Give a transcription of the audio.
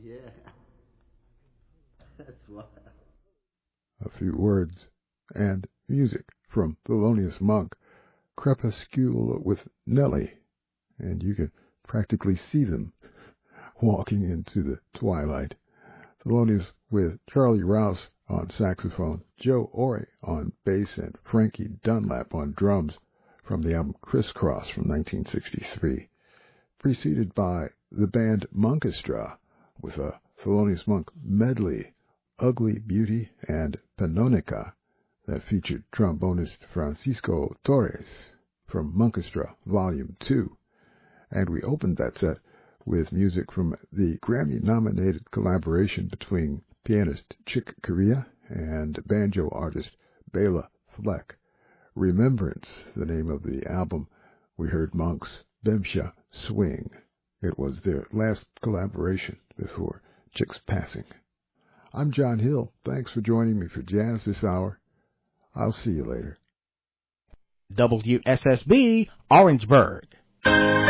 Yeah. That's wild. A few words and music from Thelonious Monk, Crepuscule with Nellie, and you can practically see them walking into the twilight. Thelonious with Charlie Rouse on saxophone, Joe Ore on bass, and Frankie Dunlap on drums from the album Crisscross from 1963, preceded by the band Monkestra with a Thelonious Monk medley, Ugly Beauty and Pannonica, that featured trombonist Francisco Torres from Monkestra Volume 2. And we opened that set with music from the Grammy-nominated collaboration between pianist Chick Corea and banjo artist Bela Fleck. Remembrance, the name of the album. We heard Monk's Bemsha Swing. It was their last collaboration before Chick's passing. I'm John Hill. Thanks for joining me for Jazz this hour. I'll see you later. WSSB, Orangeburg.